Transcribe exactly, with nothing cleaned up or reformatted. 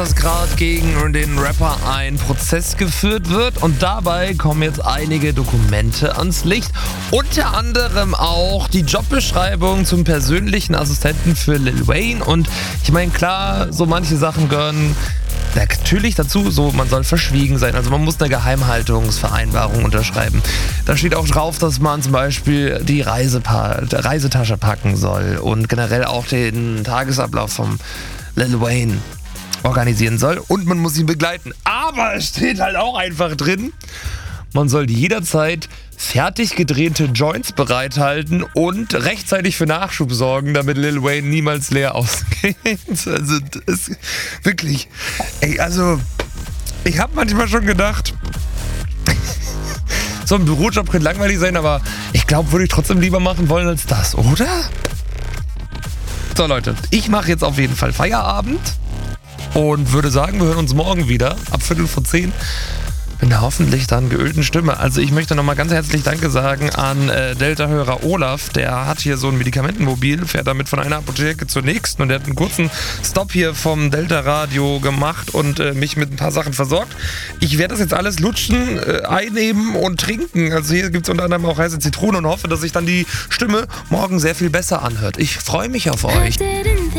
dass gerade gegen den Rapper ein Prozess geführt wird und dabei kommen jetzt einige Dokumente ans Licht. Unter anderem auch die Jobbeschreibung zum persönlichen Assistenten für Lil Wayne und ich meine klar, so manche Sachen gehören natürlich dazu, so man soll verschwiegen sein, also man muss eine Geheimhaltungsvereinbarung unterschreiben. Da steht auch drauf, dass man zum Beispiel die Reisepa- Reisetasche packen soll und generell auch den Tagesablauf vom Lil Wayne organisieren soll und man muss ihn begleiten. Aber es steht halt auch einfach drin, man soll jederzeit fertig gedrehte Joints bereithalten und rechtzeitig für Nachschub sorgen, damit Lil Wayne niemals leer ausgeht. Also das ist wirklich, ey, also ich habe manchmal schon gedacht, so ein Bürojob könnte langweilig sein, aber ich glaube, würde ich trotzdem lieber machen wollen als das, oder? So Leute, ich mache jetzt auf jeden Fall Feierabend und würde sagen, wir hören uns morgen wieder ab Viertel vor zehn. In der hoffentlich dann geölten Stimme. Also ich möchte nochmal ganz herzlich Danke sagen an äh, Delta-Hörer Olaf. Der hat hier so ein Medikamentenmobil, fährt damit von einer Apotheke zur nächsten und der hat einen kurzen Stop hier vom Delta-Radio gemacht und äh, mich mit ein paar Sachen versorgt. Ich werde das jetzt alles lutschen, äh, einnehmen und trinken. Also hier gibt es unter anderem auch heiße Zitrone und hoffe, dass sich dann die Stimme morgen sehr viel besser anhört. Ich freue mich auf euch.